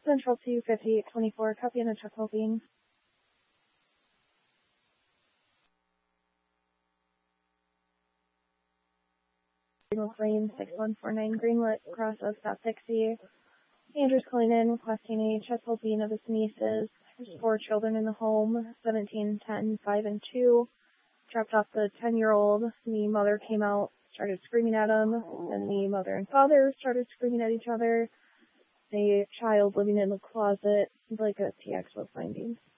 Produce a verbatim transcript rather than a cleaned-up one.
Central two fifty-eight twenty-four, copy and a check hoping. Greenwood Lane, six one four nine Greenwood, cross of South Dixie. Andrew's calling in, requesting a chest well-being of his nieces. There's four children in the home, seventeen, ten, five, and two. Dropped off the ten-year-old. The mother came out, started screaming at him, and the mother and father started screaming at each other. The child living in the closet, like a T X was finding.